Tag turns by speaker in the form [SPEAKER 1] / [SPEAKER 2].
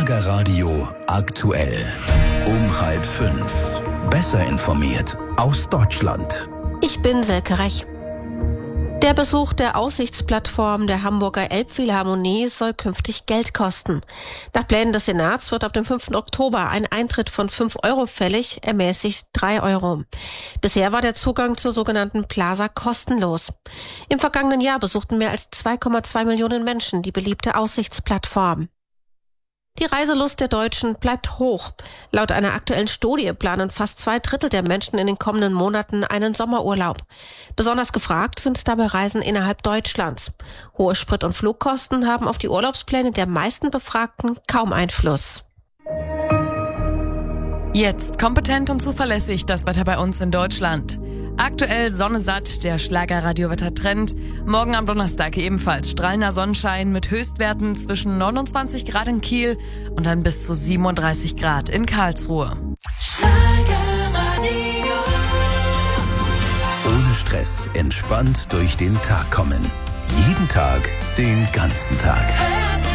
[SPEAKER 1] Schlagerradio aktuell. Um 4:30. Besser informiert aus Deutschland.
[SPEAKER 2] Ich bin Silke Rech. Der Besuch der Aussichtsplattform der Hamburger Elbphilharmonie soll künftig Geld kosten. Nach Plänen des Senats wird ab dem 5. Oktober ein Eintritt von 5 Euro fällig, ermäßigt 3 Euro. Bisher war der Zugang zur sogenannten Plaza kostenlos. Im vergangenen Jahr besuchten mehr als 2,2 Millionen Menschen die beliebte Aussichtsplattform. Die Reiselust der Deutschen bleibt hoch. Laut einer aktuellen Studie planen fast 2/3 der Menschen in den kommenden Monaten einen Sommerurlaub. Besonders gefragt sind dabei Reisen innerhalb Deutschlands. Hohe Sprit- und Flugkosten haben auf die Urlaubspläne der meisten Befragten kaum Einfluss.
[SPEAKER 3] Jetzt kompetent und zuverlässig das Wetter bei uns in Deutschland. Aktuell Sonne satt, der Schlagerradiowetter-Trend. Morgen am Donnerstag ebenfalls strahlender Sonnenschein mit Höchstwerten zwischen 29 Grad in Kiel und dann bis zu 37 Grad in Karlsruhe.
[SPEAKER 1] Ohne Stress, entspannt durch den Tag kommen. Jeden Tag, den ganzen Tag.